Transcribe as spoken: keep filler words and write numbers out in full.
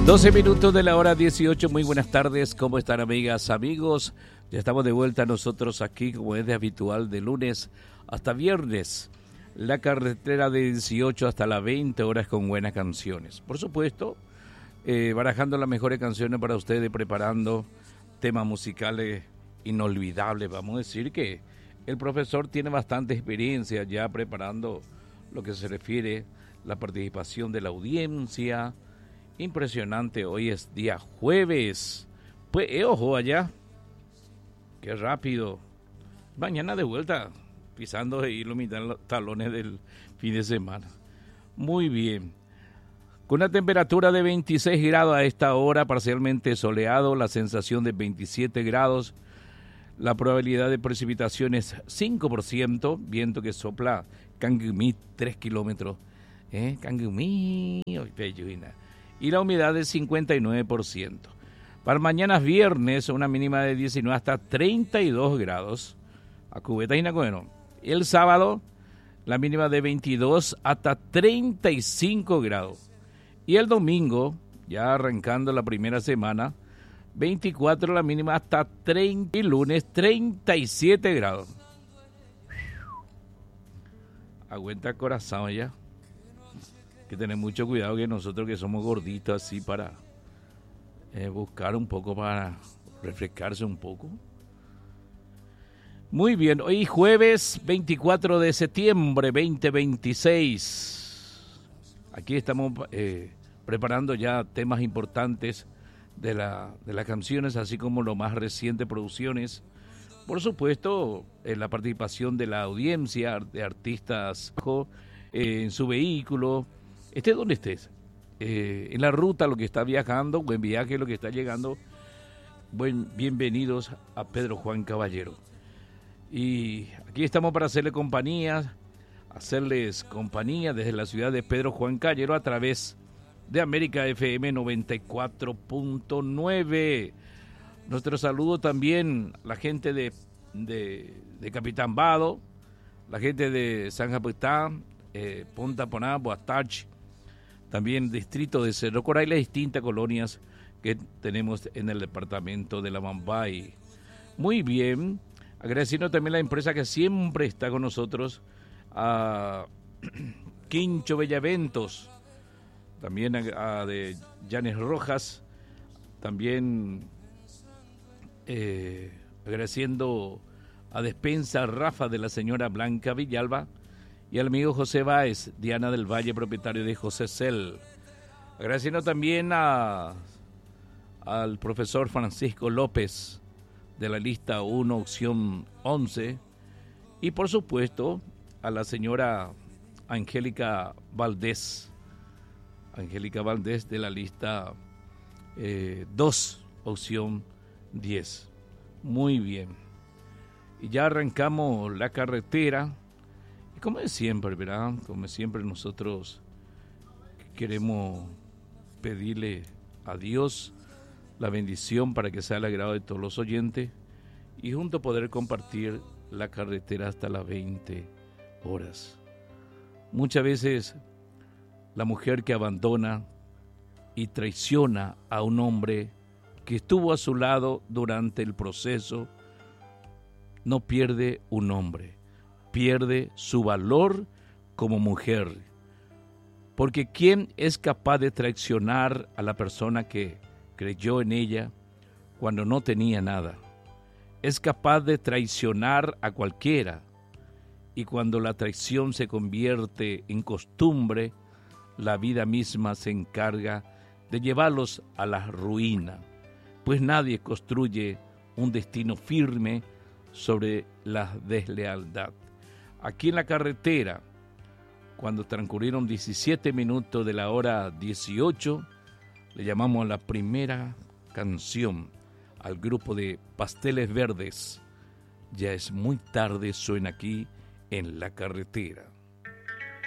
doce minutos de la hora dieciocho, muy buenas tardes, ¿cómo están amigas, amigos? Ya estamos de vuelta nosotros aquí, como es de habitual, de lunes hasta viernes. La carretera de dieciocho hasta las veinte horas con buenas canciones. Por supuesto, eh, barajando las mejores canciones para ustedes, preparando temas musicales inolvidables. Vamos a decir que el profesor tiene bastante experiencia ya preparando lo que se refiere a la participación de la audiencia. Impresionante, hoy es día jueves. Pues, eh, ojo allá. Qué rápido. Mañana de vuelta, pisando y los talones del fin de semana. Muy bien. Con una temperatura de veintiséis grados a esta hora, parcialmente soleado, la sensación de veintisiete grados, la probabilidad de precipitación es cinco por ciento, viento que sopla Cangumí tres kilómetros. ¿Eh? Cangumí, y la humedad es cincuenta y nueve por ciento. Para mañana viernes, una mínima de diecinueve hasta treinta y dos grados. A cubeta y nacoeno. El sábado, la mínima de veintidós hasta treinta y cinco grados. Y el domingo, ya arrancando la primera semana, veinticuatro la mínima hasta treinta. Y lunes, treinta y siete grados. Aguanta corazón ya. Que tener mucho cuidado que nosotros que somos gorditos así para eh, buscar un poco, para refrescarse un poco. Muy bien, hoy jueves veinticuatro de septiembre veinte veintiséis. Aquí estamos eh, preparando ya temas importantes de, la, de las canciones, así como lo más reciente producciones. Por supuesto, eh, la participación de la audiencia, de artistas eh, en su vehículo. Esté donde estés, eh, en la ruta, lo que está viajando, buen viaje, lo que está llegando, buen, bienvenidos a Pedro Juan Caballero. Y aquí estamos para hacerle compañía, hacerles compañía desde la ciudad de Pedro Juan Caballero a través de América F M noventa y cuatro punto nueve. Nuestro saludo también a la gente de, de, de Capitán Vado, la gente de San Japitán, eh, Punta Poná, Boastache, también distrito de Cerro Corá y las distintas colonias que tenemos en el departamento de la Mambay. Muy bien, agradeciendo también a la empresa que siempre está con nosotros, a Quincho Bellaventos, también a, a de Yanes Rojas, también eh, agradeciendo a Despensa Rafa de la señora Blanca Villalba, y al amigo José Báez, Diana del Valle, propietario de José Cel. Agradeciendo también a, al profesor Francisco López, de la lista uno, opción once. Y por supuesto, a la señora Angélica Valdés. Angélica Valdés, de la lista eh, dos, opción diez. Muy bien. Y ya arrancamos la carretera. Y como es siempre, ¿verdad? Como siempre nosotros queremos pedirle a Dios la bendición para que sea el agrado de todos los oyentes y juntos poder compartir la carretera hasta las veinte horas. Muchas veces la mujer que abandona y traiciona a un hombre que estuvo a su lado durante el proceso no pierde un hombre. Pierde su valor como mujer, porque ¿quién es capaz de traicionar a la persona que creyó en ella cuando no tenía nada? Es capaz de traicionar a cualquiera, y cuando la traición se convierte en costumbre, la vida misma se encarga de llevarlos a la ruina, pues nadie construye un destino firme sobre la deslealtad. Aquí en la carretera, cuando transcurrieron diecisiete minutos de la hora dieciocho, le llamamos a la primera canción al grupo de Pasteles Verdes. Ya es muy tarde, suena aquí en la carretera.